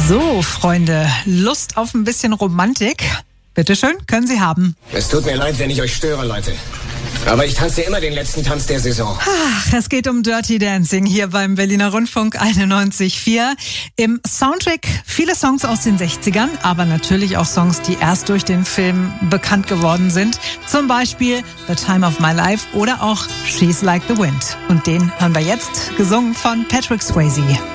So, Freunde, Lust auf ein bisschen Romantik? Bitteschön, können Sie haben. Es tut mir leid, wenn ich euch störe, Leute. Aber ich tanze immer den letzten Tanz der Saison. Ach, es geht um Dirty Dancing hier beim Berliner Rundfunk 91.4. Im Soundtrack viele Songs aus den 60ern, aber natürlich auch Songs, die erst durch den Film bekannt geworden sind. Zum Beispiel The Time of My Life oder auch She's Like the Wind. Und den hören wir jetzt, gesungen von Patrick Swayze.